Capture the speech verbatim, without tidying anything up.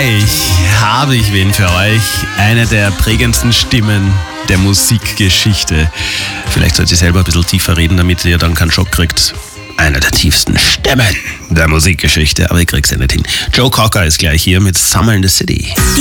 Gleich habe ich wen für euch. Eine der prägendsten Stimmen der Musikgeschichte. Vielleicht sollt ihr selber ein bisschen tiefer reden, damit ihr dann keinen Schock kriegt. Einer der tiefsten Stimmen der Musikgeschichte, aber ich krieg's ja nicht hin. Joe Cocker ist gleich hier mit Summer in the City.